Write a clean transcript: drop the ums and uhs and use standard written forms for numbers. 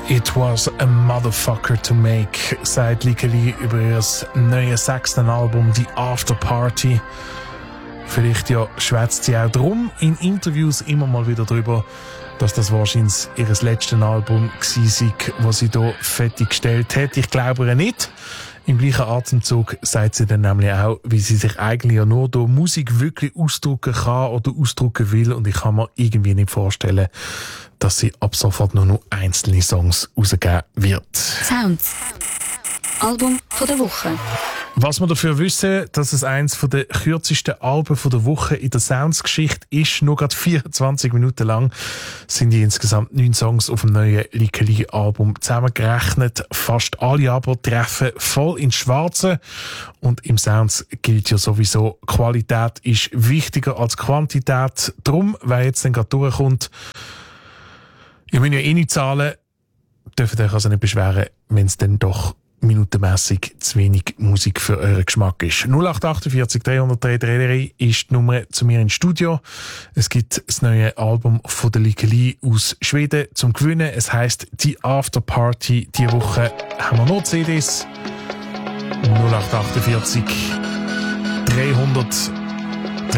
It was a motherfucker to make, sagt Likely über ihr neues 6. Album «The After Party». Vielleicht ja schwätzt sie auch drum in Interviews immer mal wieder drüber, dass das wahrscheinlich ihr letztes Album war, das sie hier fertiggestellt hat. Ich glaube ihr nicht. Im gleichen Atemzug sagt sie dann nämlich auch, wie sie sich eigentlich ja nur durch Musik wirklich ausdrücken kann oder ausdrücken will. Und ich kann mir irgendwie nicht vorstellen, dass sie ab sofort nur noch einzelne Songs rausgeben wird. Sounds. Album von der Woche. Was wir dafür wissen, dass es eins der kürzesten Alben von der Woche in der Sounds-Geschichte ist, nur gerade 24 Minuten lang, sind die insgesamt 9 Songs auf dem neuen Likely-Album zusammengerechnet. Fast alle aber treffen voll ins Schwarze. Und im Sounds gilt ja sowieso, Qualität ist wichtiger als Quantität. Drum, wer jetzt dann gerade durchkommt, ihr müsst ja eh nicht zahlen, dürft euch also nicht beschweren, wenn es dann doch minutenmässig zu wenig Musik für euren Geschmack ist. 0848 303 3 ist die Nummer zu mir ins Studio. Es gibt das neue Album von der Likely aus Schweden zum Gewinnen. Es heisst «The After Party». Diese Woche haben wir noch CDs. 0848 300